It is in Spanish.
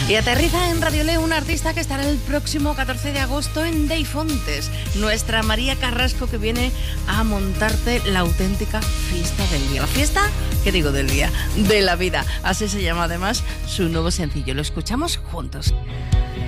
Y aterriza en Radio Leo un artista que estará el próximo 14 de agosto en Deifontes. Nuestra María Carrasco, que viene a montarte la auténtica fiesta del día. ¿La fiesta? ¿Qué digo del día? De la vida. Así se llama además su nuevo sencillo. Lo escuchamos juntos.